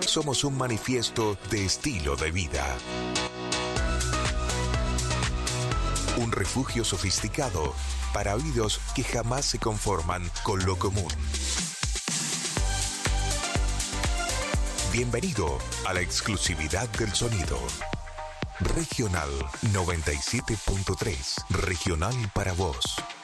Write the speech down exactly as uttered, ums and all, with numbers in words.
Somos un manifiesto de estilo de vida. Un refugio sofisticado para oídos que jamás se conforman con lo común. Bienvenido a la exclusividad del sonido. Regional noventa y siete punto tres. Regional para vos.